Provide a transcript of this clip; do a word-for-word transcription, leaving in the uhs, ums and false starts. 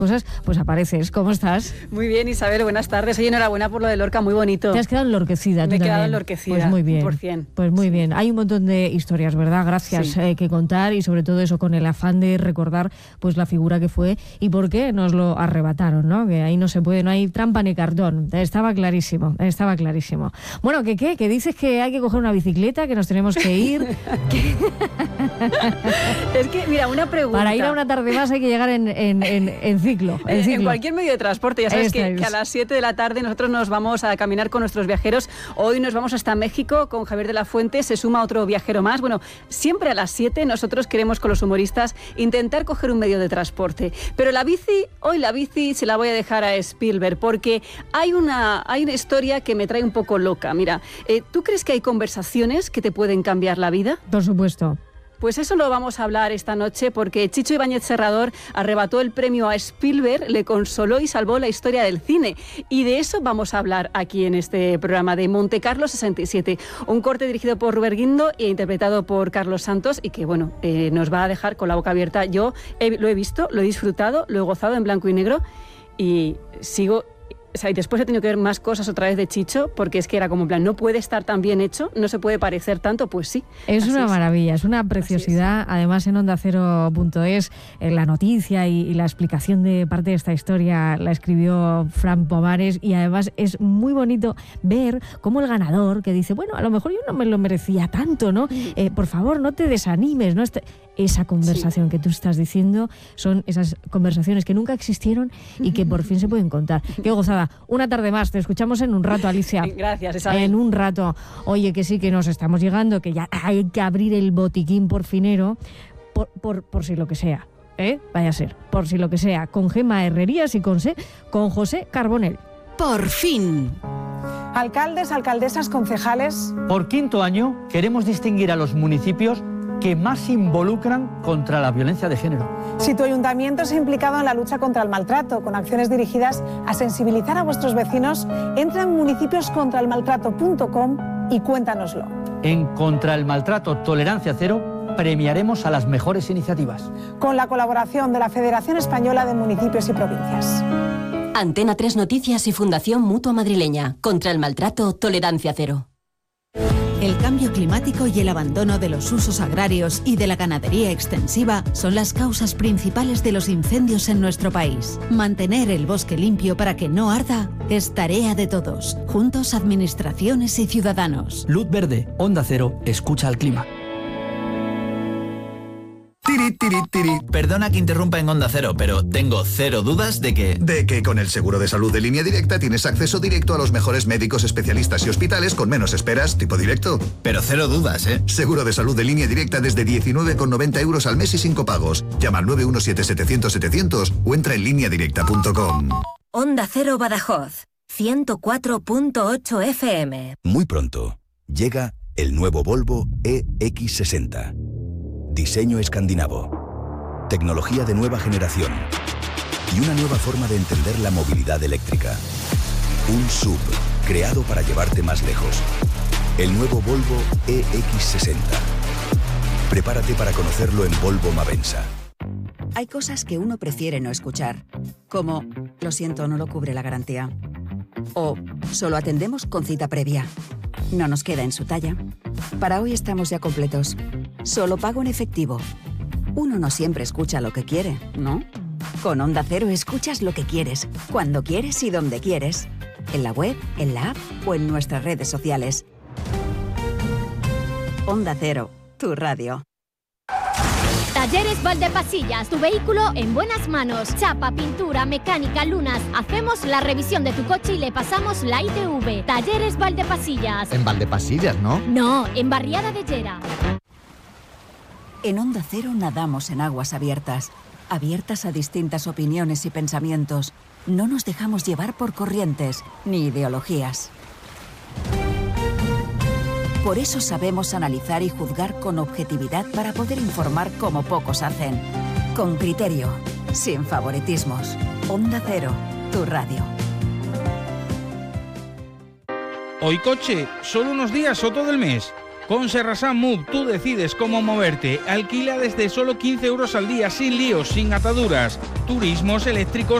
cosas, pues apareces. ¿Cómo estás? Muy bien, Isabel, buenas tardes. Oye, enhorabuena por lo de Lorca, muy bonito. Te has quedado enlorquecida. Me he quedado también. enlorquecida. Pues muy bien. cien por cien. Pues muy sí. bien. Hay un montón de historias, ¿verdad? Gracias sí. eh, que contar, y sobre todo eso con el afán de recordar pues la figura que fue y por qué nos lo arrebataron, ¿no? Que ahí no se puede, no hay trampa ni cartón. Estaba clarísimo, estaba clarísimo. Bueno, ¿que qué? Que dices que hay que coger una bicicleta, que nos tenemos que ir. que... Es que, mira, una pregunta. Para ir a una tarde más hay que llegar en, en, en, en ciclo. En, ciclo. en cualquier medio de transporte. Ya sabes que, es. que a las siete de la tarde nosotros nos vamos a caminar con nuestros viajeros. Hoy nos vamos hasta México con Javier de la Fuente. Se suma otro viajero más. Bueno, siempre a las siete nosotros queremos con los humoristas intentar coger un medio de transporte. Pero la bici, hoy la bici se la voy a dejar a Spielberg, porque hay una, hay una historia que me trae un poco loca. Mira, eh, ¿tú crees que hay conversaciones que te pueden cambiar la vida? Por supuesto. Pues eso lo vamos a hablar esta noche, porque Chicho Ibáñez Serrador arrebató el premio a Spielberg, le consoló y salvó la historia del cine. Y de eso vamos a hablar aquí en este programa de Monte Carlo sesenta y siete. Un corte dirigido por Rubén Guindo e interpretado por Carlos Santos, y que, bueno, eh, nos va a dejar con la boca abierta. Yo he, lo he visto, lo he disfrutado, lo he gozado en blanco y negro, y sigo... O sea, y después he tenido que ver más cosas otra vez de Chicho, porque es que era como en plan, no puede estar tan bien hecho, no se puede parecer tanto, pues sí. Es una es. maravilla, es una preciosidad. Es. Además, en onda cero punto es, eh, la noticia y, y la explicación de parte de esta historia la escribió Fran Pomares, y además es muy bonito ver cómo el ganador, que dice, bueno, a lo mejor yo no me lo merecía tanto, ¿no? Eh, por favor, no te desanimes, ¿no? Este, esa conversación sí. que tú estás diciendo son esas conversaciones que nunca existieron y que por fin se pueden contar. Qué gozada. Una tarde más, te escuchamos en un rato, Alicia. Gracias, Isabel. En un rato. Oye, que sí, que nos estamos llegando, que ya hay que abrir el botiquín porfinero, por, por, por si lo que sea, ¿eh? Vaya a ser, por si lo que sea, con Gemma Herrerías y con, con José Carbonell. Por fin. Alcaldes, alcaldesas, concejales. Por quinto año queremos distinguir a los municipios que más se involucran contra la violencia de género. Si tu ayuntamiento se ha implicado en la lucha contra el maltrato, con acciones dirigidas a sensibilizar a vuestros vecinos, entra en municipios contra el maltrato punto com y cuéntanoslo. En Contra el Maltrato Tolerancia Cero premiaremos a las mejores iniciativas. Con la colaboración de la Federación Española de Municipios y Provincias. Antena tres Noticias y Fundación Mutua Madrileña. Contra el Maltrato Tolerancia Cero. El cambio climático y el abandono de los usos agrarios y de la ganadería extensiva son las causas principales de los incendios en nuestro país. Mantener el bosque limpio para que no arda es tarea de todos, juntos administraciones y ciudadanos. Luz verde, Onda Cero, escucha al clima. Tiri, tiri, tiri. Perdona que interrumpa en Onda Cero, pero tengo cero dudas de que... De que con el seguro de salud de Línea Directa tienes acceso directo a los mejores médicos, especialistas y hospitales con menos esperas, tipo directo. Pero cero dudas, ¿eh? Seguro de salud de Línea Directa desde diecinueve con noventa euros al mes y sin copagos. Llama al nueve uno siete setecientos setecientos o entra en línea directa punto com. Onda Cero Badajoz, ciento cuatro punto ocho F M. Muy pronto llega el nuevo Volvo E X sesenta. Diseño escandinavo, tecnología de nueva generación y una nueva forma de entender la movilidad eléctrica. Un S U V creado para llevarte más lejos. El nuevo Volvo E X sesenta. Prepárate para conocerlo en Volvo Mavensa. Hay cosas que uno prefiere no escuchar, como lo siento, no lo cubre la garantía. O solo atendemos con cita previa. No nos queda en su talla. Para hoy estamos ya completos. Solo pago en efectivo. Uno no siempre escucha lo que quiere, ¿no? Con Onda Cero escuchas lo que quieres, cuando quieres y donde quieres. En la web, en la app o en nuestras redes sociales. Onda Cero, tu radio. Talleres Valdepasillas, tu vehículo en buenas manos. Chapa, pintura, mecánica, lunas. Hacemos la revisión de tu coche y le pasamos la I T V. Talleres Valdepasillas. En Valdepasillas, ¿no? No, en Barriada de Llera. En Onda Cero nadamos en aguas abiertas. Abiertas a distintas opiniones y pensamientos. No nos dejamos llevar por corrientes ni ideologías. Por eso sabemos analizar y juzgar con objetividad para poder informar como pocos hacen. Con criterio, sin favoritismos. Onda Cero, tu radio. Hoy coche, solo unos días o todo el mes. Con Serrasan Move tú decides cómo moverte. Alquila desde solo quince euros al día, sin líos, sin ataduras. Turismos eléctricos